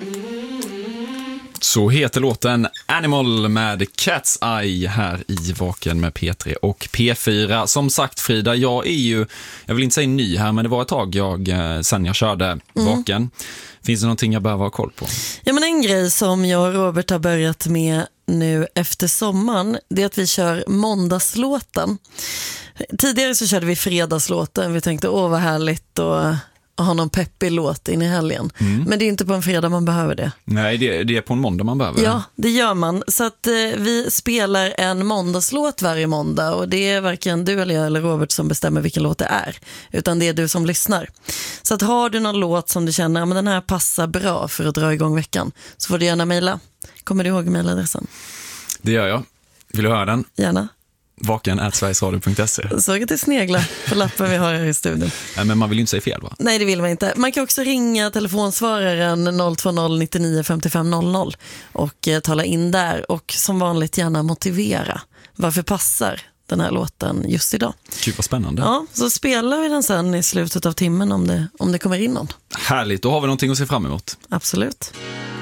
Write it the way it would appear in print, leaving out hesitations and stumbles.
Så heter låten Animal med Cat's Eye här i Vaken med P3 och P4. Som sagt, Frida, jag vill inte säga ny här, men det var ett tag sen jag körde Vaken. Finns det någonting jag behöver ha koll på? Ja, men en grej som jag och Robert har börjat med nu efter sommaren, det är att vi kör måndagslåten. Tidigare så körde vi fredagslåten. Vi tänkte, vad härligt och ha någon peppig låt in i helgen. Men det är inte på en fredag man behöver det. Nej, det är på en måndag man behöver det. Ja, det gör man. Så att vi spelar en måndagslåt varje måndag, och det är varken du eller jag eller Robert som bestämmer vilken låt det är, utan det är du som lyssnar. Så att har du någon låt som du känner, men den här passar bra för att dra igång veckan, så får du gärna mejla. Kommer du ihåg mejladressen? Det gör jag. Vill du höra den? Gärna. vaken@sverigesradio.se. Såg att det sneglar på lappen vi har här i studion. Nej, men man vill ju inte säga fel, va? Nej, det vill man inte. Man kan också ringa telefonsvararen 020 99 55 00 och tala in där, och som vanligt gärna motivera varför passar den här låten just idag. Gud, vad spännande. Ja, så spelar vi den sen i slutet av timmen om det kommer in någon. Härligt, då har vi någonting att se fram emot. Absolut.